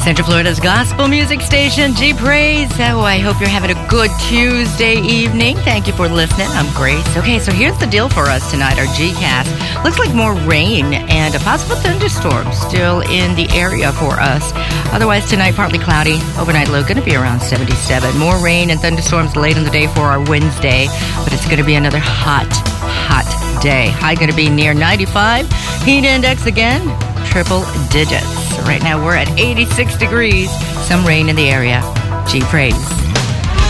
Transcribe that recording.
Central Florida's gospel music station, G Praise. Oh, I hope you're having a good Tuesday evening. Thank you for listening. I'm Grace. Okay, so here's the deal for us tonight, our G-Cast. Looks like more rain and a possible thunderstorm still in the area for us. Otherwise, tonight, partly cloudy. Overnight low going to be around 77. More rain and thunderstorms late in the day for our Wednesday, but it's going to be another hot day. High going to be near 95. Heat index again, triple digits. Right now we're at 86 degrees. Some rain in the area. G Praise.